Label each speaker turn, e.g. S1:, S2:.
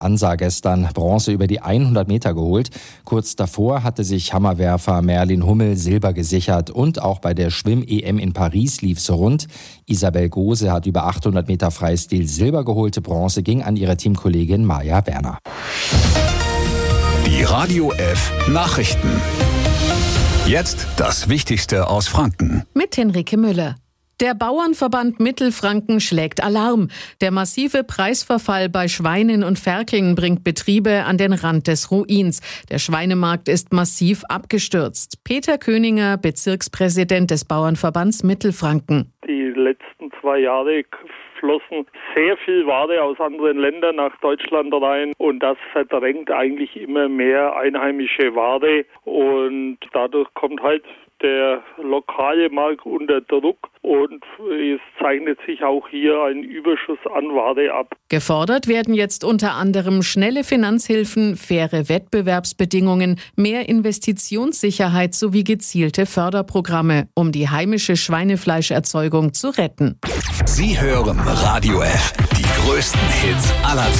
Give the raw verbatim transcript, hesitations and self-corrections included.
S1: Ansa gestern Bronze über die hundert Meter geholt. Kurz davor hatte sich Hammerwerfer Merlin Hummel Silber gesichert und auch bei der Schwimm-E M in Paris lief's rund. Isabel Gose hat über achthundert Meter Freistil Silber geholte. Bronze ging an ihre Teamkollegin Maja Werner.
S2: Die Radio F Nachrichten. Jetzt das Wichtigste aus Franken.
S3: Mit Henrike Müller. Der Bauernverband Mittelfranken schlägt Alarm. Der massive Preisverfall bei Schweinen und Ferkeln bringt Betriebe an den Rand des Ruins. Der Schweinemarkt ist massiv abgestürzt. Peter Köninger, Bezirkspräsident des Bauernverbands Mittelfranken.
S4: Die letzten zwei Jahre flossen sehr viel Ware aus anderen Ländern nach Deutschland rein und das verdrängt eigentlich immer mehr einheimische Ware und dadurch kommt halt der lokale Markt unter Druck und es zeichnet sich auch hier ein Überschuss an Ware ab.
S3: Gefordert werden jetzt unter anderem schnelle Finanzhilfen, faire Wettbewerbsbedingungen, mehr Investitionssicherheit sowie gezielte Förderprogramme, um die heimische Schweinefleischerzeugung zu retten.
S2: Sie hören Radio F, die größten Hits aller Zeiten.